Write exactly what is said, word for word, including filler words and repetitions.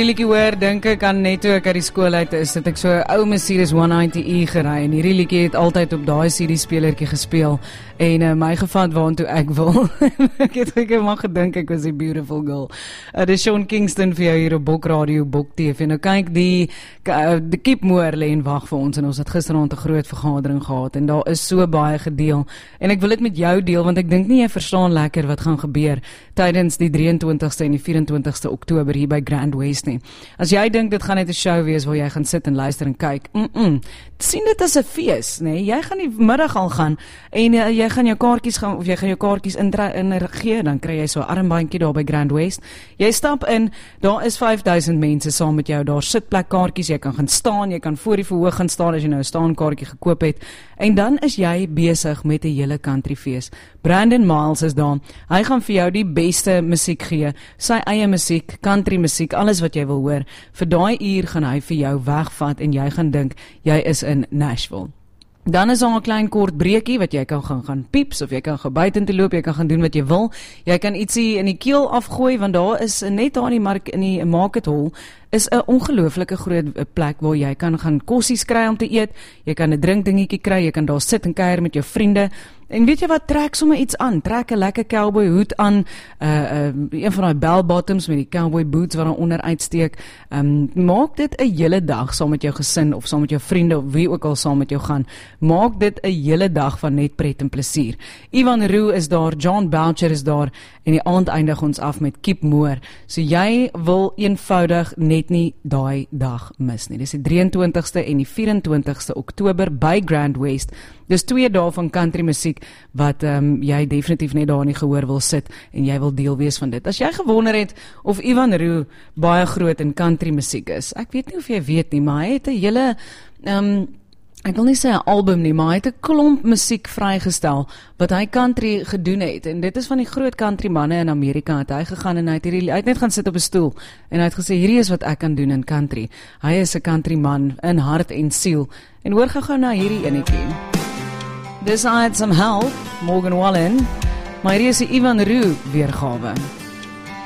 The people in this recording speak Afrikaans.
Liedjie hoor, dink ek aan net toe ek uit die skool uit is, dat ek so ou Mercedes honderdnegentig E gery en hierdie liedjie het altyd op daai C D-spelertjie gespeel en uh, my gevat waartoe ek wil. Ek het ek het maar gedink ek was 'n beautiful girl. Uh, dis Sean Kingston vir jou hier op Bok Radio, Bok T V. Nou kyk, die uh, die Kip Moore lê en wag vir ons en ons het gisterand 'n groot vergadering gehad en daar is so baie gedeel en ek wil dit met jou deel want ek dink nie jy verstaan lekker wat gaan gebeur tydens die drieëntwintigste en die vyf-en-twintigste Oktober hier by Grand West nie. As jy dink dit gaan net 'n show wees waar jy gaan sit en luister en kyk, mm -mm. sien dit as 'n fees, nee. Jy gaan die middag al gaan en uh, jy gaan jou kaartjies gaan of jy gaan jou kaartjies inregeer, dan kry jy so 'n armbandjie daar by Grand West. Jy stap in, daar is vyf duisend mense saam met jou, daar sitplekkaartjies, jy kan gaan staan, jy kan voor die verhoog gaan staan as jy nou 'n staankaartjie gekoop het. En dan is jy besig met 'n hele countryfees. Brandon Miles is daar. Hy gaan vir jou die beste musiek gee, sy eie musiek, country musiek, alles wat jy wil hoor. Vir daai uur gaan hy vir jou wegvat en jy gaan dink jy is in Nashville. Dan is daar 'n klein kort breekie wat jy kan gaan gaan pieps of jy kan gaan buitentoe loop, jy kan gaan doen wat jy wil. Jy kan ietsie in die keel afgooi want daar is net daar in die mark in die market hall is 'n ongelooflike groot plek waar jy kan gaan kossies kry om te eet. Jy kan 'n drinkdingetjie kry, jy kan daar sit en kuier met jou vriende. En weet jy wat, trek sommer iets aan, trek 'n lekker cowboy hoed aan, uh, uh, een van daai bell bottoms met die cowboy boots wat onder uitsteek. Um, maak dit 'n hele dag saam met jou gesin of saam met jou vriende of wie ook al saam met jou gaan. Maak dit 'n hele dag van net pret en plesier. Ivan Roux is daar, John Boucher is daar en die aand eindig ons af met Kip Moore. So jy wil eenvoudig net nie daai dag mis nie. Dis die drieëntwintigste en die vyf-en-twintigste Oktober by Grand West. Dis twee dae van country musiek wat um, jy definitief net daar in die gehoor wil sit en jy wil deel wees van dit. As jy gewonder het of Ivan Roux baie groot in country musiek is, ek weet nie of jy weet nie, maar hy het 'n hele um, ek wil nie sê 'n album nie, maar hy het 'n klomp musiek vrygestel wat hy country gedoen het. En dit is van die groot country manne in Amerika. Het hy gegaan en hy het, hierdie, hy het net gaan sit op 'n stoel en hy het gesê, hierdie is wat ek kan doen in country. Hy is 'n country man in hart en siel. En hoor gou-gou na hierdie enetjie. This I Had Some Help, Morgan Wallen, maar hier is die Ivan Roux weergawe.